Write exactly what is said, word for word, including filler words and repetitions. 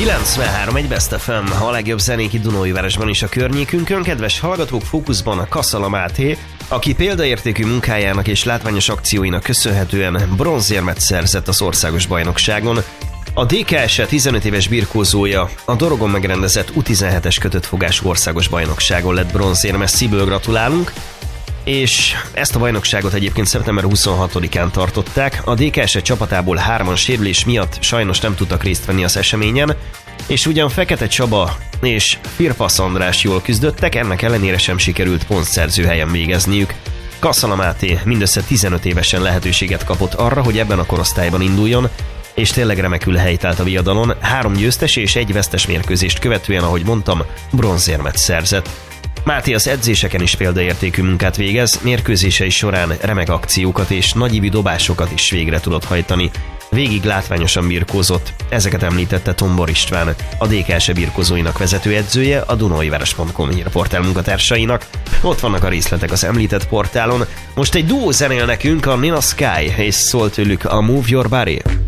kilencvenhárom egy Best ef em, a legjobb zenék itt Dunaújvárosban és a környékünkön. Kedves hallgatók, fókuszban a Kaszala Máté, aki példaértékű munkájának és látványos akcióinak köszönhetően bronzérmet szerzett az országos bajnokságon. A dé ká es tizenöt éves birkózója a Dorogon megrendezett u tizenhetes kötött fogású országos bajnokságon lett bronzérmes, szívből gratulálunk. És ezt a bajnokságot egyébként szeptember huszonhatodikán tartották. A dé ká es csapatából hárman sérülés miatt sajnos nem tudtak részt venni az eseményen, és ugyan Fekete Csaba és Firfasz András jól küzdöttek, ennek ellenére sem sikerült pontszerző helyen végezniük. Kaszala Máté mindössze tizenöt évesen lehetőséget kapott arra, hogy ebben a korosztályban induljon, és tényleg remekül helytált a viadalon. Három győztes és egy vesztes mérkőzést követően, ahogy mondtam, bronzérmet szerzett. Máté az edzéseken is példaértékű munkát végez, mérkőzései során remek akciókat és nagyívű dobásokat is végre tudott hajtani. Végig látványosan birkózott, ezeket említette Tombor István, a dé ká es birkózóinak vezetőedzője, a dunaújváros pont com hírportál munkatársainak. Ott vannak a részletek az említett portálon. Most egy duó zenél nekünk, a Nina Sky, és szól tőlük a Move Your Body.